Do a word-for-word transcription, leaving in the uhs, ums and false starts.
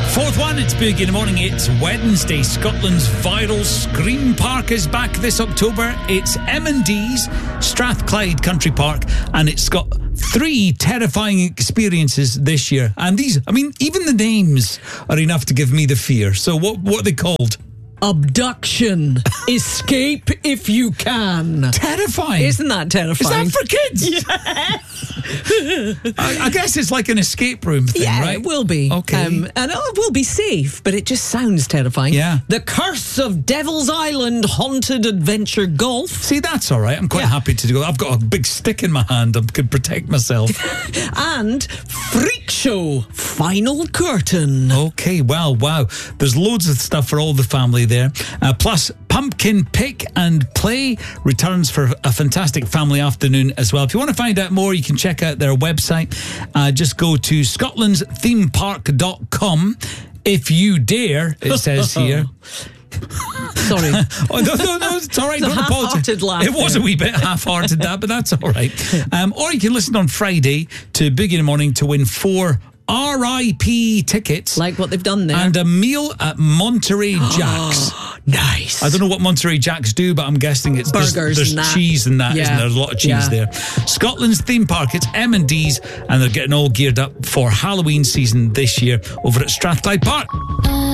Fourth one, it's big in the morning. It's Wednesday. Scotland's viral Scream Park is back this October. It's M and D's Strathclyde Country Park, and it's got three terrifying experiences this year. And these, I mean, even the names are enough to give me the fear. So what, what are they called? Abduction. Escape if you can. Terrifying. Isn't that terrifying? Is that for kids? Yes. I, I guess it's like an escape room thing, yeah, right? it will be. Okay. Um, and it will be safe, but it just sounds terrifying. Yeah. The Curse of Devil's Island Haunted Adventure Golf. See, that's all right. I'm quite Yeah. happy to go. I've got a big stick in my hand. I can protect myself. And Freak Show Final Curtain. Okay, well, wow. There's loads of stuff for all the family there. Uh, plus, Pumpkin Pick and Play returns for a fantastic family afternoon as well. If you want to find out more, you can check out their website. Uh, just go to scotlands theme park dot com. If you dare, it says here. Sorry. Oh, no, no, no, it's all right. It's a Don't apologise. half-hearted laugh It was there. a wee bit half-hearted, that, but that's all right. Um, or you can listen on Friday to Big in the Morning to win four R I P tickets. Like what they've done there. And a meal at Monterey Jack's. Nice. I don't know what Monterey Jacks do, but I'm guessing it's there's- Burgers There's, and that. cheese and that, Yeah. isn't there? There's a lot of cheese Yeah. there. Scotland's theme park, it's M and D's, and they're getting all geared up for Halloween season this year over at Strathclyde Park.